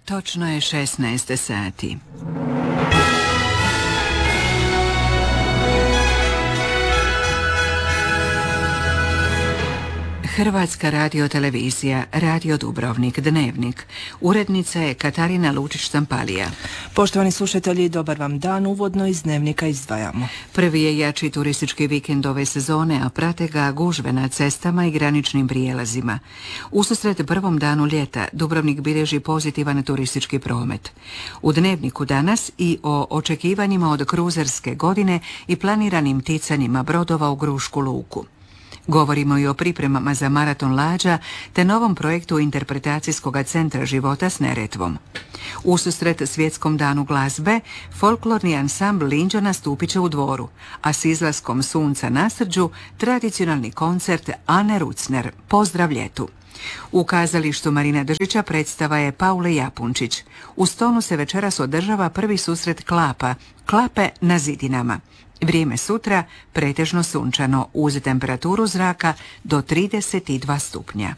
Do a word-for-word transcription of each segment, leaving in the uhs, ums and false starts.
Točno je šesnaest sati. Hrvatska radiotelevizija, Radio Dubrovnik, Dnevnik. Urednica je Katarina Lučić-Stampalija. Poštovani slušatelji, dobar vam dan. Uvodno iz Dnevnika izdvajamo. Prvi je jači turistički vikend ove sezone, a prate ga gužve na cestama i graničnim prijelazima. Ususret prvom danu ljeta, Dubrovnik bilježi pozitivan turistički promet. U Dnevniku danas i o očekivanjima od kruzerske godine i planiranim ticanjima brodova u Grušku luku. Govorimo i o pripremama za maraton lađa te novom projektu interpretacijskog centra života s Neretvom. Ususret svjetskom danu glazbe, folklorni ansambl Linđa nastupit će u Dvoru, a s izlaskom sunca na Srđu tradicionalni koncert Ane Rucner, Pozdrav ljetu. U kazalištu Marina Držića predstava je Paule Japunčić. U Stonu se večeras održava prvi susret klapa, Klape na zidinama. Vrijeme sutra pretežno sunčano uz temperaturu zraka do trideset dva stupnja.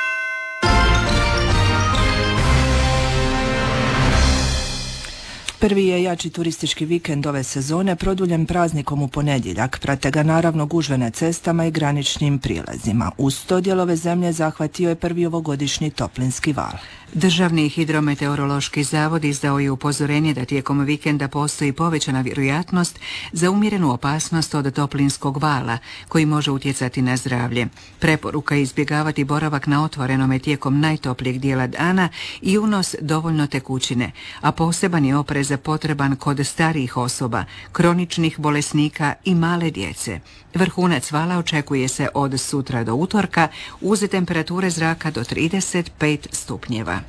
Prvi je jači turistički vikend ove sezone produljen praznikom u ponedjeljak. Prate ga naravno gužve na cestama i graničnim prijelazima. Uz to dijelove zemlje zahvatio je prvi ovogodišnji toplinski val. Državni hidrometeorološki zavod izdao je upozorenje da tijekom vikenda postoji povećana vjerojatnost za umjerenu opasnost od toplinskog vala koji može utjecati na zdravlje. Preporuka je izbjegavati boravak na otvorenome tijekom najtoplijeg dijela dana i unos dovoljno tekućine, a poseban je oprez potreban kod starijih osoba, kroničnih bolesnika i male djece. Vrhunac vala očekuje se od sutra do utorka uz temperature zraka do trideset pet stupnjeva.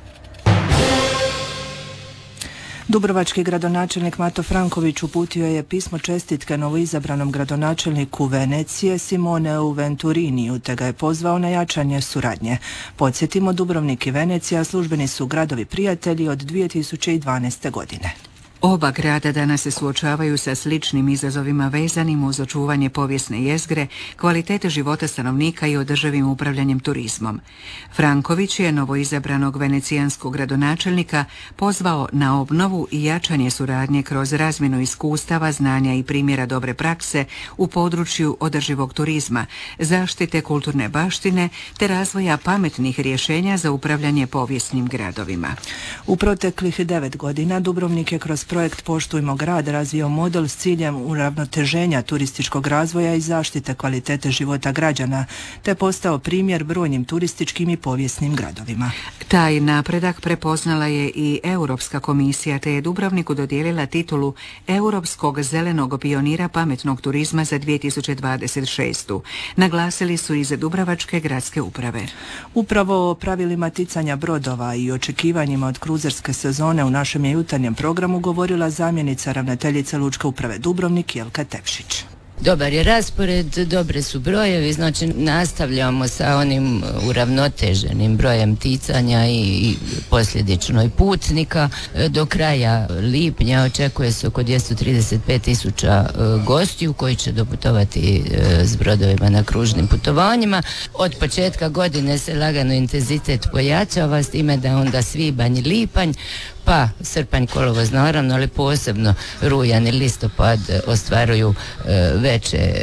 Dubrovački gradonačelnik Mato Franković uputio je pismo čestitke novoizabranom gradonačelniku Venecije Simoneu Venturiniju te ga je pozvao na jačanje suradnje. Podsjetimo, Dubrovnik i Venecija službeni su gradovi prijatelji od dvije tisuće dvanaeste. godine. Oba grada danas se suočavaju sa sličnim izazovima vezanim uz očuvanje povijesne jezgre, kvalitete života stanovnika i održivim upravljanjem turizmom. Franković je novoizabranog venecijanskog gradonačelnika pozvao na obnovu i jačanje suradnje kroz razmjenu iskustava, znanja i primjera dobre prakse u području održivog turizma, zaštite kulturne baštine te razvoja pametnih rješenja za upravljanje povijesnim gradovima. U proteklih devet godina Dubrovnik je kroz projekt Poštujmo grad razvio model s ciljem uravnoteženja turističkog razvoja i zaštite kvalitete života građana, te postao primjer brojnim turističkim i povijesnim gradovima. Taj napredak prepoznala je i Europska komisija, te je Dubrovniku dodijelila titulu Europskog zelenog pionira pametnog turizma za dvije tisuće dvadeset šestu. Naglasili su i za Dubrovačke gradske uprave. Upravo o pravilima ticanja brodova i očekivanjima od kruzerske sezone u našem je jutarnjem programu govorila zamjenica ravnateljice Lučke uprave Dubrovnik Jelka Tepšić. Dobar je raspored, dobre su brojevi, znači nastavljamo sa onim uravnoteženim brojem ticanja i, i posljedično i putnika. Do kraja lipnja očekuje se oko dvjesto trideset pet tisuća gostiju koji će doputovati s brodovima na kružnim putovanjima. Od početka godine se lagano intenzitet pojačava, s time da onda svibanj i lipanj, pa srpanj, kolovoz naravno, ali posebno rujan i listopad ostvaruju e, veće e,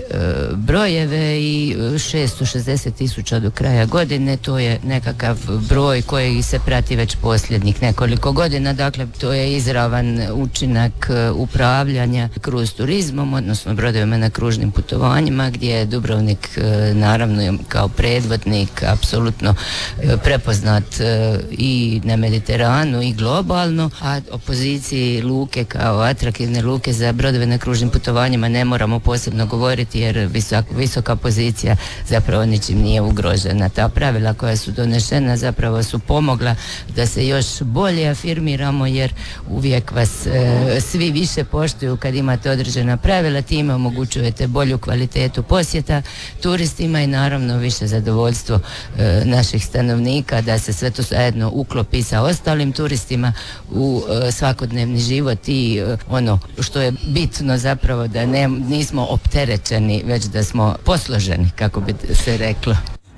brojeve i šesto šezdeset tisuća do kraja godine. To je nekakav broj koji se prati već posljednjih nekoliko godina, dakle to je izravan učinak e, upravljanja kruz turizmom, odnosno brodovima na kružnim putovanjima, gdje je Dubrovnik e, naravno kao predvodnik apsolutno e, prepoznat e, i na Mediteranu i globalno, a o poziciji luke kao atraktivne luke za brodove na kružnim putovanjima ne moramo posebno govoriti, jer visoka, visoka pozicija zapravo ničim nije ugrožena. Ta pravila koja su donešena zapravo su pomogla da se još bolje afirmiramo, jer uvijek vas e, svi više poštuju kad imate određena pravila, time omogućujete bolju kvalitetu posjeta turistima i naravno više zadovoljstvo e, naših stanovnika da se sve to zajedno uklopi sa ostalim turistima u e, svakodnevni život i e, ono što je bitno zapravo da ne, nismo opterećeni, već da smo posloženi, kako bi se reklo.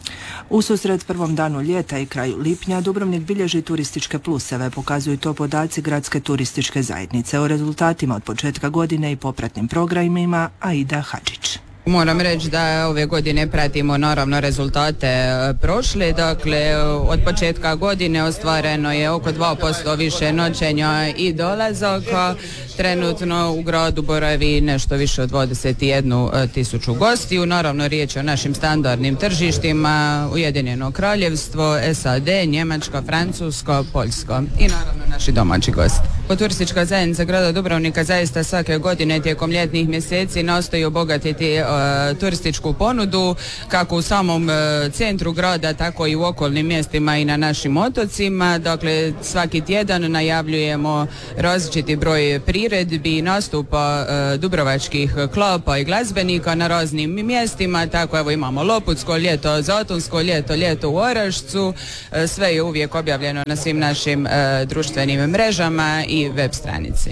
U susret prvom danu ljeta i kraju lipnja Dubrovnik bilježi turističke pluseve, pokazuju to podaci Gradske turističke zajednice. O rezultatima od početka godine i popratnim programima Aida Hadžić. Moram reći da ove godine pratimo naravno rezultate prošle, dakle od početka godine ostvareno je oko dva posto više noćenja i dolazaka. Trenutno u gradu boravi nešto više od dvadeset jednu tisuću gostiju. Naravno riječ je o našim standardnim tržištima, Ujedinjeno Kraljevstvo, S A D, Njemačka, Francuska, Poljska i naravno naši domaći gosti. Turistička zajednica grada Dubrovnika zaista svake godine tijekom ljetnih mjeseci nastoji obogatiti uh, turističku ponudu kako u samom uh, centru grada, tako i u okolnim mjestima i na našim otocima. Dakle, svaki tjedan najavljujemo različiti broj priredbi, nastupa uh, dubrovačkih klapa i glazbenika na raznim mjestima. Tako evo imamo Loputsko ljeto, Zatonsko ljeto, ljeto u Orašcu. Uh, sve je uvijek objavljeno na svim našim uh, društvenim mrežama i web stranici.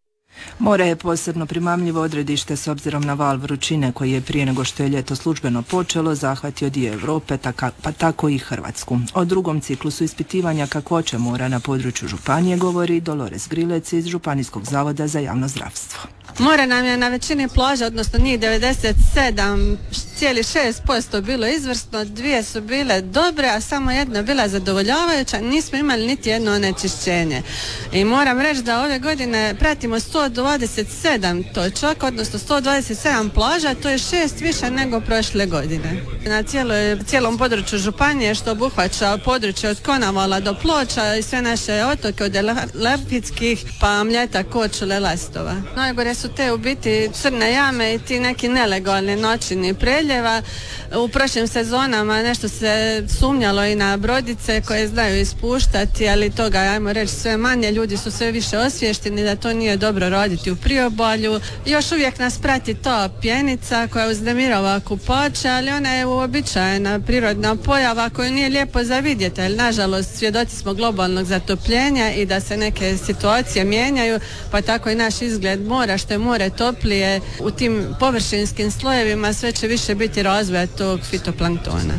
More je posebno primamljivo odredište s obzirom na val vrućine koji je prije nego što je ljeto službeno počelo zahvatio dio Europe, taka, pa tako i Hrvatsku. O drugom ciklusu ispitivanja kakvoće mora na području županije govori Dolores Grilec iz Županijskog zavoda za javno zdravstvo. More nam je na većini plaža, odnosno njih devedeset sedam zarez šest posto bilo izvrsno, dvije su bile dobre, a samo jedna bila zadovoljavajuća, nismo imali niti jedno onečišćenje. I moram reći da ove godine pratimo sto dvadeset sedam točaka, odnosno sto dvadeset sedam plaža, to je šest više nego prošle godine. Na cijeloj, cijelom području županije, što obuhvaća područje od Konavala do Ploča i sve naše otoke od Lepitskih pa Mljeta, Korčule, Lastova. Najgore su te u biti crne jame i ti neki nelegalni načini preljeva. U prošlim sezonama nešto se sumnjalo i na brodice koje znaju ispuštati, ali toga, ajmo reći, sve manje. Ljudi su sve više osviješteni da to nije dobro raditi u priobalju. Još uvijek nas prati ta pjenica koja uznemirava kupače, ali ona je uobičajena prirodna pojava koju nije lijepo za vidjeti, ali nažalost svjedoci smo globalnog zatopljenja i da se neke situacije mijenjaju, pa tako i naš izgled mora, što je more toplije u tim površinskim slojevima, sve će više biti razvoja tog fitoplanktona.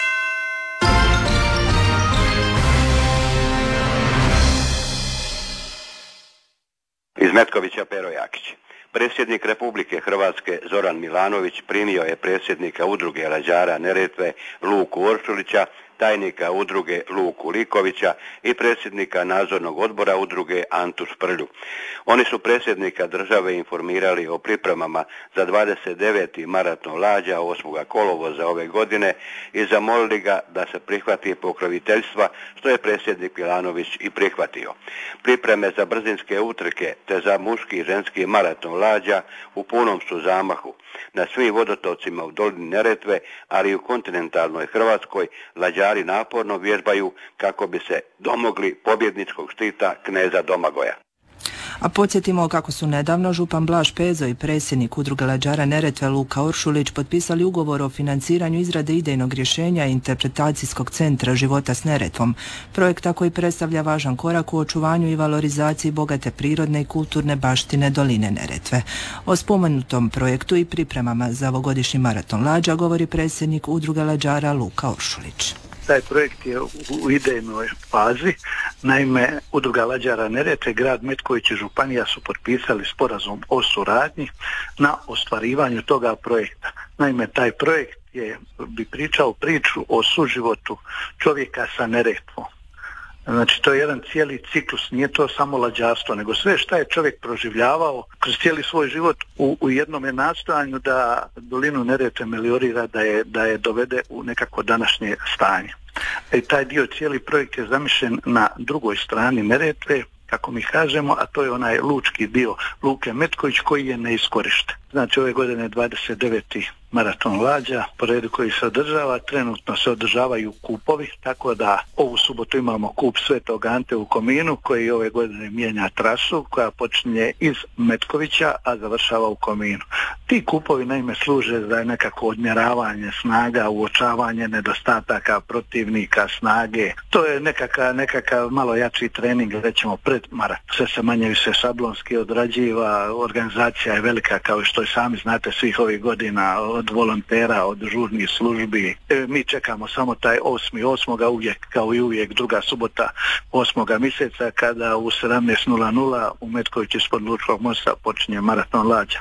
Iz Metkovića Pero Jakić. Predsjednik Republike Hrvatske Zoran Milanović primio je predsjednika udruge lađara Neretve Luku Oršulića, tajnika udruge Luku Likovića i predsjednika nadzornog odbora udruge Antu Šprlju. Oni su predsjednika države informirali o pripremama za dvadeset deveti maraton lađa osmog kolovoza ove godine i zamolili ga da se prihvati pokroviteljstva, što je predsjednik Milanović i prihvatio. Pripreme za brzinske utrke te za muški i ženski maraton lađa u punom su zamahu. Na svim vodotocima u dolini Neretve, ali i u kontinentalnoj Hrvatskoj, lađari naporno vježbaju kako bi se domogli pobjedničkog štita kneza Domagoja. A podsjetimo kako su nedavno župan Blaž Pezo i predsjednik udruge lađara Neretve Luka Oršulić potpisali ugovor o financiranju izrade idejnog rješenja i interpretacijskog centra života s Neretvom. Projekta koji predstavlja važan korak u očuvanju i valorizaciji bogate prirodne i kulturne baštine doline Neretve. O spomenutom projektu i pripremama za ovogodišnji maraton lađa govori predsjednik udruge lađara Luka Oršulić. Taj projekt je u idejnoj fazi. Naime, udruga lađara Neretve, grad Metković i županija su potpisali sporazum o suradnji na ostvarivanju toga projekta. Naime, taj projekt je, bi pričao priču o suživotu čovjeka sa Neretvom. Znači, to je jedan cijeli ciklus, nije to samo lađarstvo, nego sve što je čovjek proživljavao kroz cijeli svoj život u, u jednom je nastojanju da dolinu Neretve meliorira, da je, da je dovede u nekako današnje stanje. I taj dio, cijeli projekt je zamišljen na drugoj strani Neretve, kako mi kažemo, a to je onaj lučki dio Luke Metković koji je neiskorišten. Znači, ove godine dvadeset deveti maraton lađa, po redu koji se održava, trenutno se održavaju kupovi, tako da ovu subotu imamo kup Svetog Ante u Kominu, koji ove godine mijenja trasu, koja počinje iz Metkovića, a završava u Kominu. Ti kupovi naime služe za nekako odmjeravanje snaga, uočavanje nedostataka protivnika, snage. To je nekakav, nekakav malo jači trening, rećemo pred maraton. Sve se manje više šablonski odrađiva, organizacija je velika, kao što i sami znate svih ovih godina, od od volontera, od žurnih službi. E, mi čekamo samo taj osmi osmoga uvijek, kao i uvijek, druga subota osmoga mjeseca, kada u sedamnaest nula nula u Metkoviću ispod Lučkog mosta počinje maraton lađa.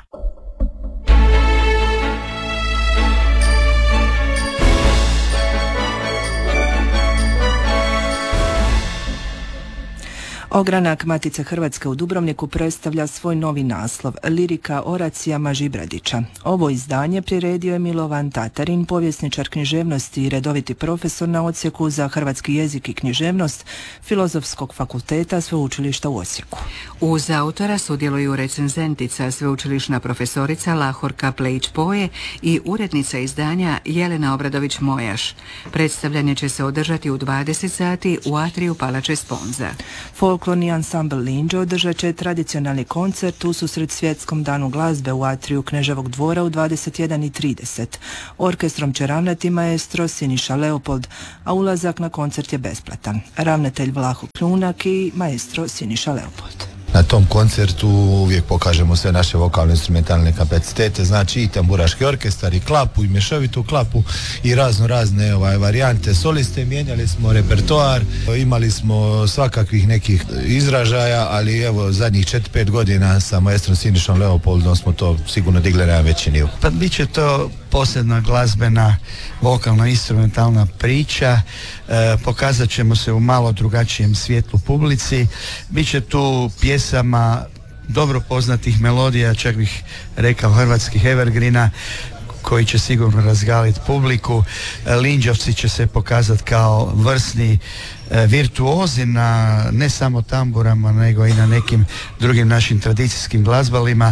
Ogranak Matice Hrvatske u Dubrovniku predstavlja svoj novi naslov, Lirika Oracijama Žibradića. Ovo izdanje priredio je Milovan Tatarin, povjesničar književnosti i redoviti profesor na odsjeku za hrvatski jezik i književnost Filozofskog fakulteta Sveučilišta u Osijeku. Uz autora sudjeluju recenzentica, sveučilišna profesorica Lahorka Plejić-Poje i urednica izdanja Jelena Obradović-Mojaš. Predstavljanje će se održati u dvadeset sati u atriju Palače Sponza. Folklorni ansambl Linđe održat će tradicionalni koncert ususret Svjetskom danu glazbe u atriju Kneževog dvora u dvadeset jedan i trideset. Orkestrom će ravnati maestro Siniša Leopold, a ulazak na koncert je besplatan. Ravnatelj Vlaho Kljunak i maestro Siniša Leopold. Na tom koncertu uvijek pokažemo sve naše vokalno-instrumentalne kapacitete, znači i tamburaški orkestar, i klapu, i mješovitu klapu, i razno razne ovaj, varijante soliste. Mijenjali smo repertoar, imali smo svakakvih nekih izražaja, ali evo zadnjih četiri pet godina sa maestrom Sinišom Leopoldom smo to sigurno digli na veći nivo. Pa bit će to posebna glazbena, vokalno-instrumentalna priča, e, pokazat ćemo se u malo drugačijem svjetlu publici, bit će tu pjesama dobro poznatih melodija, čak bih rekao hrvatskih evergrina, koji će sigurno razgaliti publiku. Linđovci će se pokazati kao vrsni e, virtuozi na ne samo tamburama, nego i na nekim drugim našim tradicijskim glazbalima.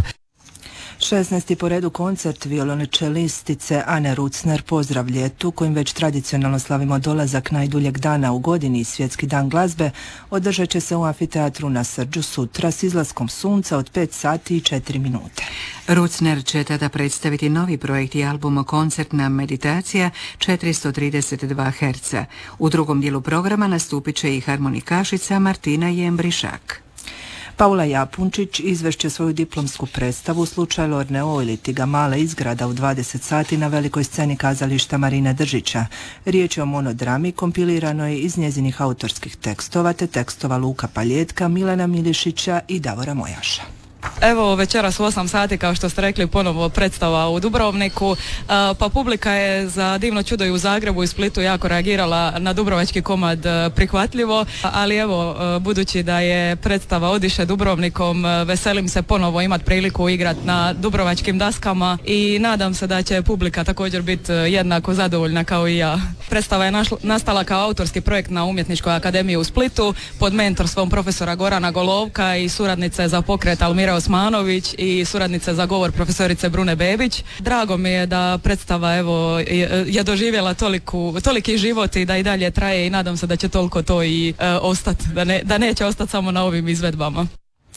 šesnaesti po redu koncert violončelistice Ane Rucner Pozdrav ljetu, kojim već tradicionalno slavimo dolazak najduljeg dana u godini i Svjetski dan glazbe, održat će se u amfiteatru na Srđu sutra s izlaskom sunca od pet sati i četiri minute. Rucner će tada predstaviti novi projekt i album Koncertna meditacija četiristo trideset dva herca. U drugom dijelu programa nastupit će i harmonikašica Martina Jembrišak. Paula Japunčić izvešće svoju diplomsku predstavu Slučaj Lorneo ili Tiga male izgrada u dvadeset sati na velikoj sceni kazališta Marine Držića. Riječ je o monodrami kompiliranoj iz njezinih autorskih tekstova te tekstova Luka Paljetka, Milana Milišića i Davora Mojaša. Evo večeras u osam sati, kao što ste rekli, ponovo predstava u Dubrovniku, pa publika je za divno čudo i u Zagrebu i Splitu jako reagirala na dubrovački komad prihvatljivo, ali evo, budući da je predstava Odiše Dubrovnikom, veselim se ponovo imati priliku igrati na dubrovačkim daskama i nadam se da će publika također biti jednako zadovoljna kao i ja. Predstava je našla, nastala kao autorski projekt na Umjetničkoj akademiji u Splitu pod mentorstvom profesora Gorana Golovka i suradnice za pokret Almire Osmanović i suradnice za govor profesorice Brune Bebić. Drago mi je da predstava evo je, je doživjela toliku, toliki život i da i dalje traje i nadam se da će toliko to i e, ostati, da, ne, da neće ostati samo na ovim izvedbama.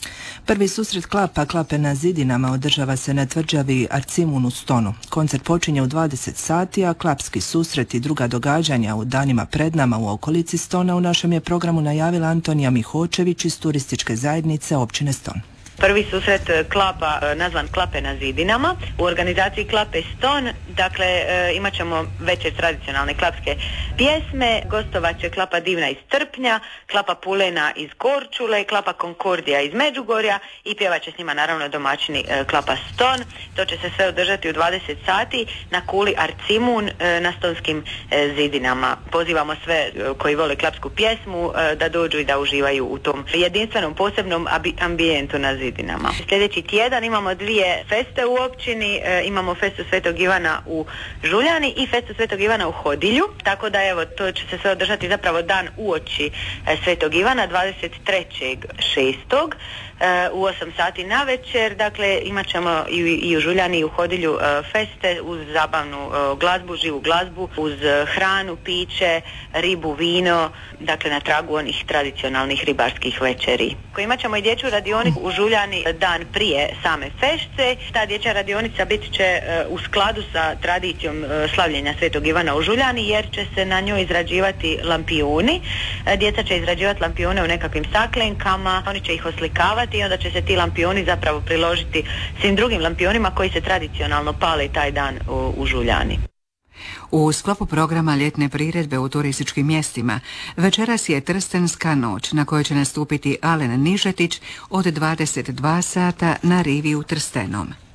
Prvi susret klapa Klape na zidinama održava se na tvrđavi Arcimun u Stonu. Koncert počinje u dvadeset sati, a klapski susret i druga događanja u danima pred nama u okolici Stona u našem je programu najavila Antonija Mihočević iz turističke zajednice općine Ston. Prvi susret klapa nazvan Klape na zidinama u organizaciji Klape Ston. Dakle, imat ćemo veće tradicionalne klapske pjesme, gostovat će Klapa Divna iz Trpnja, Klapa Pulena iz Korčule, Klapa Konkordija iz Međugorja i pjevat će s njima naravno domaćini Klapa Ston. To će se sve održati u dvadeset sati na kuli Arcimun na stonskim zidinama. Pozivamo sve koji vole klapsku pjesmu da dođu i da uživaju u tom jedinstvenom posebnom ambijentu na zidinama. Sljedeći tjedan imamo dvije feste u općini, e, imamo festu Svetog Ivana u Žuljani i festu Svetog Ivana u Hodilju, tako da evo to će se sve održati zapravo dan uoči e, Svetog Ivana dvadeset trećeg šestog e, u osam sati na večer. Dakle imat ćemo i, i u Žuljani i u Hodilju e, feste uz zabavnu e, glazbu, živu glazbu, uz e, hranu, piće, ribu, vino, dakle na tragu onih tradicionalnih ribarskih večeri. Imat ćemo i dječju radionicu u Žuljani Žuljani dan prije same Fešce. Ta dječja radionica bit će u skladu sa tradicijom slavljenja Svetog Ivana u Žuljani, jer će se na njoj izrađivati lampijuni. Djeca će izrađivati lampijune u nekakvim staklenkama, oni će ih oslikavati i onda će se ti lampijuni zapravo priložiti svim drugim lampionima koji se tradicionalno pale taj dan u, u Žuljani. U sklopu programa ljetne priredbe u turističkim mjestima večeras je Trstenska noć na kojoj će nastupiti Alen Nižetić od dvadeset dva sata na rivi u Trstenom.